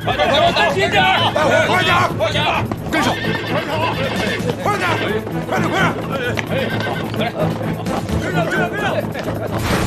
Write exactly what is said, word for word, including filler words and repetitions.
快点，快点，小心点！ 大伙快点， 快点， 跟上！快点，快点，快点！